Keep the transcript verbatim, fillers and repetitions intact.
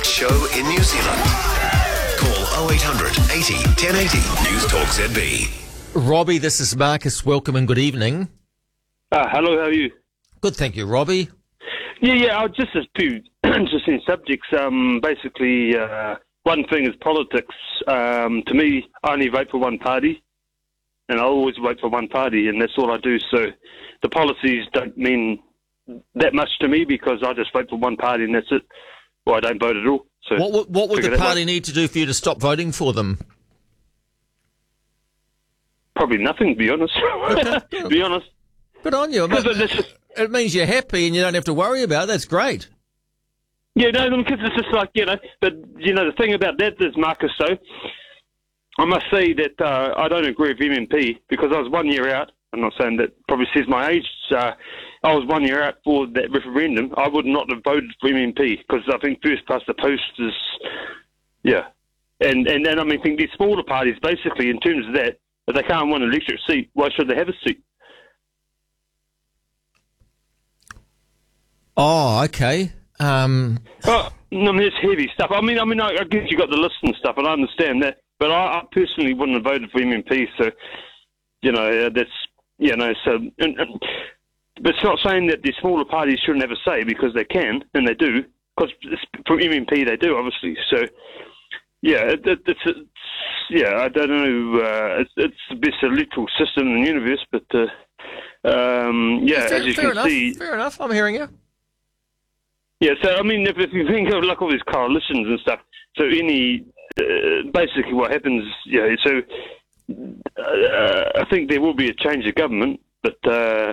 hit show in New Zealand. Call oh eight hundred eighty ten eighty. News Talk Z B. Robbie, this is Marcus. Welcome and good evening. Uh, hello, how are you? Good, thank you, Robbie. Yeah, yeah, uh, just a few interesting subjects. Um, basically, uh, one thing is politics. Um, to me, I only vote for one party, and I always vote for one party, and that's all I do. So the policies don't mean that much to me because I just vote for one party, and that's it. Well, I don't vote at all. So What, what, what would figure the that party out. need to do for you to stop voting for them? Probably nothing, to be honest. to be honest. Good on you. Because It, it's just- it means you're happy and you don't have to worry about it. That's great. Yeah, no, because it's just like, you know, but, you know, the thing about that is, Marcus, so I must say that uh, I don't agree with M M P because I was one year out. I'm not saying that probably says my age. Uh, I was one year out for that referendum. I would not have voted for M M P because I think first past the post is, yeah. And, and then, I mean, I think these smaller parties, basically, in terms of that, if they can't win an electorate seat, why should they have a seat? Oh, okay. Um, Oh, no, I mean, it's heavy stuff. I mean, I mean, I, I guess you got the list and stuff, and I understand that. But I, I personally wouldn't have voted for M M P. So, you know, uh, that's you know. So, and, and, but it's not saying that the smaller parties shouldn't have a say because they can and they do. Because for M M P they do, obviously. So, yeah, it, it, it's, it's yeah. I don't know. Uh, it's, it's the best electoral system in the universe, but uh, um, yeah, fair, as you fair can enough. see. Fair enough. I'm hearing you. Yeah, so I mean, if, if you think of like all these coalitions and stuff, so any uh, basically what happens, yeah. So uh, I think there will be a change of government, but uh,